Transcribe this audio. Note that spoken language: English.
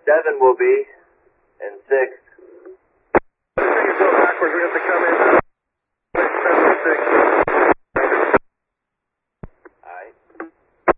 7 will be, and 6. Backwards, we have to come in